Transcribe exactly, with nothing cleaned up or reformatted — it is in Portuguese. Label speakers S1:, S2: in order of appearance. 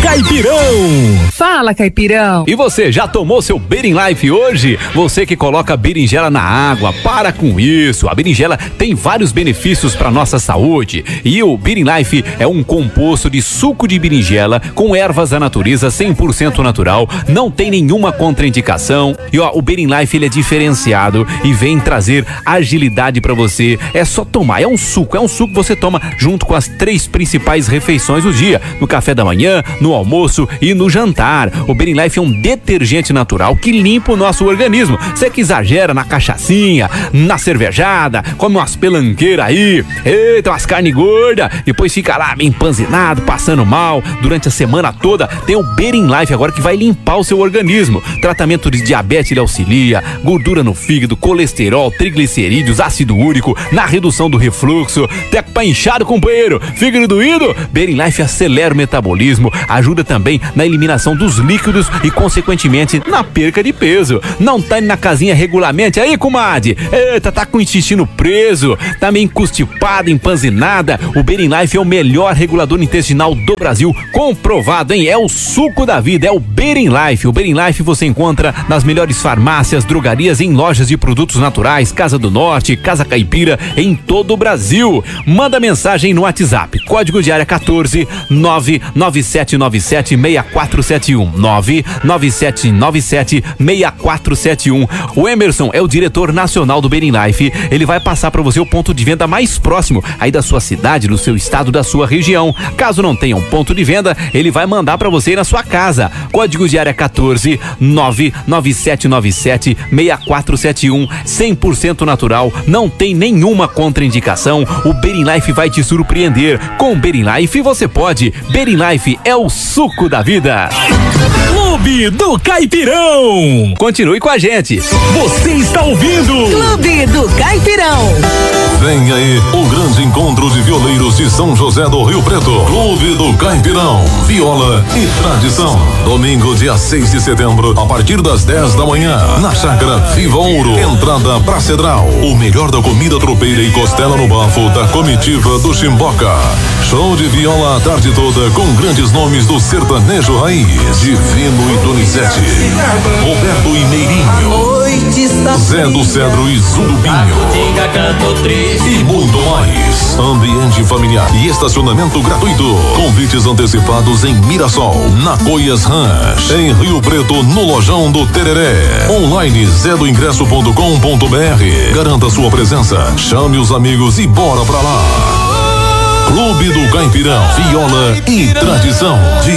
S1: Caipirão.
S2: Fala, Caipirão.
S3: E você, já tomou seu Berin Life hoje? Você que coloca berinjela na água, para com isso. A berinjela tem vários benefícios para nossa saúde. E o Berin Life é um composto de suco de berinjela com ervas da natureza, cem por cento natural, não tem nenhuma contraindicação. E ó, o Berin Life ele é diferenciado e vem trazer agilidade para você. É só tomar, é um suco, é um suco que você toma junto com as três principais refeições do dia, no café da manhã, no almoço e no jantar. O Berin Life é um detergente natural que limpa o nosso organismo. Você que exagera na cachaçinha, na cervejada, come umas pelanqueiras aí, eita, umas carne gorda, depois fica lá meio empanzinado, passando mal durante a semana toda, tem o Berin Life agora que vai limpar o seu organismo. Tratamento de diabetes ele auxilia, gordura no fígado, colesterol, triglicerídeos, ácido úrico, na redução do refluxo, teco pra inchado, companheiro, fígado doído, Berin Life acelera o metabolismo, ajuda também na eliminação dos líquidos e consequentemente na perca de peso. Não tá na casinha regularmente aí, comadre? Eita, tá com o intestino preso, tá meio constipada, empanzinada? O Berin Life é o melhor regulador intestinal do Brasil, comprovado, hein? É o suco da vida, é o Berin Life. O Berin Life você encontra nas melhores farmácias, drogarias, em lojas de produtos naturais, Casa do Norte, Casa Caipira, em todo o Brasil. Manda mensagem no WhatsApp, código de área quatorze nove nove sete nove sete seis quatro sete um, nove nove sete nove sete seis quatro sete um. O Emerson é o diretor nacional do Berin Life. Ele vai passar para você o ponto de venda mais próximo aí da sua cidade, do seu estado, da sua região. Caso não tenha um ponto de venda, ele vai mandar para você ir na sua casa. Código de área quatorze nove nove sete nove sete seis quatro sete um, cem por cento natural, não tem nenhuma contraindicação. O Berin Life vai te surpreender. Com o Berin Life você pode. Berin Life é o suco da vida.
S1: Clube do Caipirão.
S3: Continue com a gente.
S1: Você está ouvindo
S2: Clube do Caipirão.
S4: Vem aí o grande encontro de violeiros de São José do Rio Preto. Clube do Caipirão, viola e tradição. Domingo, dia seis de setembro, a partir das dez da manhã, na Chácara Viva Ouro. Entrada pra Cedral. O melhor da comida tropeira e costela no bafo da comitiva do Chimboca. Show de viola a tarde toda com grandes nomes do sertanejo raiz. Divino e Donizete, Roberto e Neirinho, Zé do Cedro e Zurubinho e muito mais. Ambiente familiar e estacionamento gratuito. Convites antecipados em Mirassol, na Coias Ranch, em Rio Preto, no Lojão do Tereré. Online zé do ingresso ponto com ponto br. Garanta sua presença, chame os amigos e bora pra lá. Clube do Caipirão, viola e tradição.